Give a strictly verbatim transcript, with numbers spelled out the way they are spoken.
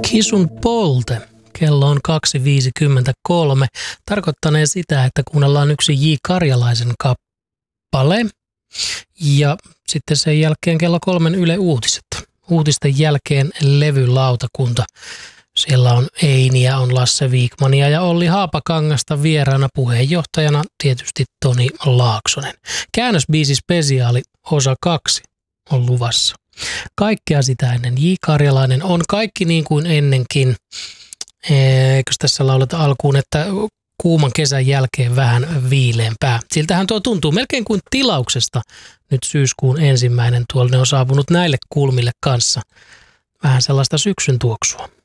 Kissun polte. Kello on kaksi viisikymmentäkolme. Tarkoittanee sitä, että kuunnellaan yksi J. Karjalaisen kappale. Ja sitten sen jälkeen kello kolmen Yle Uutiset. Uutisten jälkeen levylautakunta. Siellä on Einiä, on Lasse Viikmania ja Olli Haapakangasta vieraana, puheenjohtajana tietysti Toni Laaksonen. Käännösbiisi spesiaali osa kaksi on luvassa. Kaikkea sitä ennen J. Karjalainen on kaikki niin kuin ennenkin. Eikös tässä lauleta alkuun, että kuuman kesän jälkeen vähän viileämpää. Siltähän tuo tuntuu melkein kuin tilauksesta. Nyt syyskuun ensimmäinen tuolla ne on saapunut näille kulmille kanssa. Vähän sellaista syksyn tuoksua.